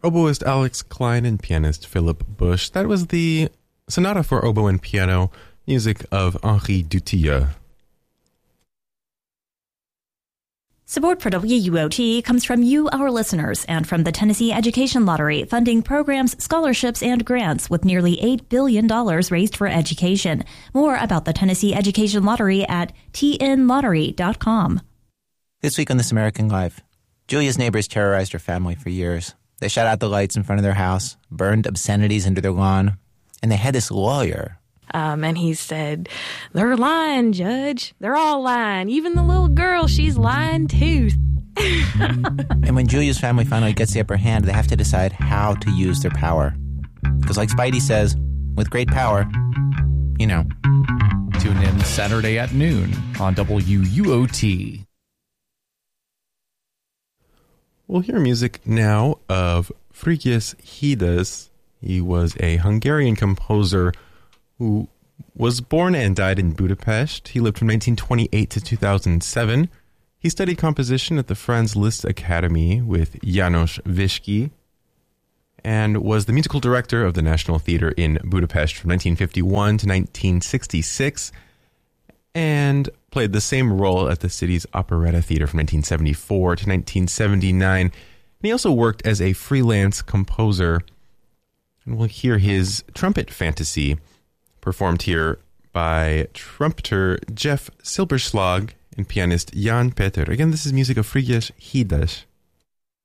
oboist Alex Klein and pianist Philip Bush. That was the Sonata for Oboe and Piano, music of Henri Dutilleux. Support for WUOT comes from you, our listeners, and from the Tennessee Education Lottery, funding programs, scholarships, and grants with nearly $8 billion raised for education. More about the Tennessee Education Lottery at tnlottery.com. This week on This American Life, Julia's neighbors terrorized her family for years. They shut out the lights in front of their house, burned obscenities into their lawn, and they had this lawyer. And he said, "They're lying, Judge. They're all lying. Even the little girl, she's lying too." And when Julia's family finally gets the upper hand, they have to decide how to use their power. Because like Spidey says, with great power, you know. Tune in Saturday at noon on WUOT. We'll hear music now of Frigyes Hidas. He was a Hungarian composer who was born and died in Budapest. He lived from 1928 to 2007. He studied composition at the Franz Liszt Academy with János Viszky and was the musical director of the National Theatre in Budapest from 1951 to 1966 and played the same role at the city's Operetta Theatre from 1974 to 1979. And he also worked as a freelance composer. And we'll hear his Trumpet Fantasy performed here by trumpeter Jeff Silberschlag and pianist Jan Peter. Again, this is music of Frigyes Hidas.